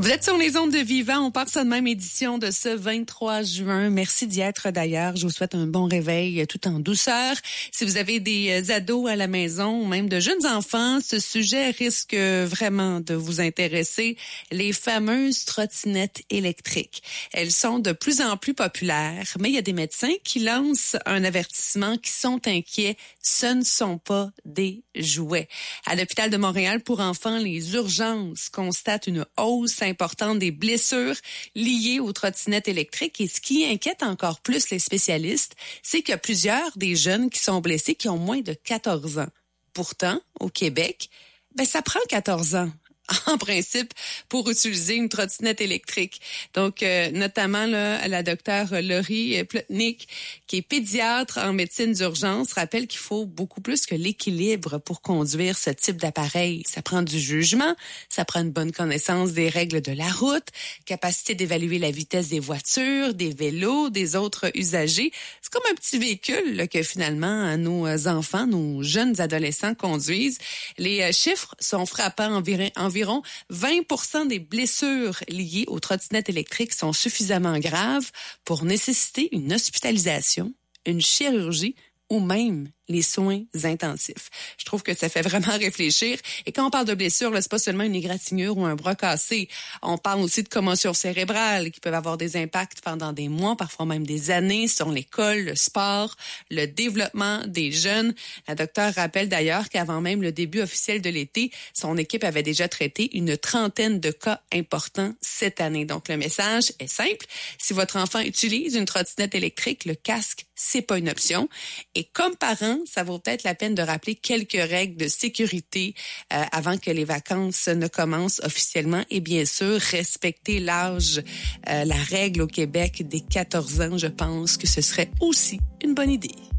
Vous êtes sur les ondes de Vivant. On part ça de même édition de ce 23 juin. Merci d'y être d'ailleurs. Je vous souhaite un bon réveil tout en douceur. Si vous avez des ados à la maison ou même de jeunes enfants, ce sujet risque vraiment de vous intéresser. Les fameuses trottinettes électriques. Elles sont de plus en plus populaires, mais il y a des médecins qui lancent un avertissement, qui sont inquiets. Ce ne sont pas des jouets. À l'hôpital de Montréal pour enfants, les urgences constatent une hausse importante des blessures liées aux trottinettes électriques. Et ce qui inquiète encore plus les spécialistes, c'est qu'il y a plusieurs des jeunes qui sont blessés qui ont moins de 14 ans. Pourtant, au Québec, ça prend 14 ans. En principe, pour utiliser une trottinette électrique. Donc, notamment là, la docteure Laurie Plotnick, qui est pédiatre en médecine d'urgence, rappelle qu'il faut beaucoup plus que l'équilibre pour conduire ce type d'appareil. Ça prend du jugement, ça prend une bonne connaissance des règles de la route, capacité d'évaluer la vitesse des voitures, des vélos, des autres usagers. C'est comme un petit véhicule là, que finalement nos enfants, nos jeunes adolescents conduisent. Les chiffres sont frappants. Environ 20% des blessures liées aux trottinettes électriques sont suffisamment graves pour nécessiter une hospitalisation, une chirurgie ou même les soins intensifs. Je trouve que ça fait vraiment réfléchir. Et quand on parle de blessures, là, c'est pas seulement une égratignure ou un bras cassé. On parle aussi de commotions cérébrales qui peuvent avoir des impacts pendant des mois, parfois même des années, sur l'école, le sport, le développement des jeunes. La docteure rappelle d'ailleurs qu'avant même le début officiel de l'été, son équipe avait déjà traité une trentaine de cas importants cette année. Donc, le message est simple. Si votre enfant utilise une trottinette électrique, le casque, c'est pas une option. Et comme parent, ça vaut peut-être la peine de rappeler quelques règles de sécurité avant que les vacances ne commencent officiellement. Et bien sûr, respecter l'âge, la règle au Québec des 14 ans, je pense que ce serait aussi une bonne idée.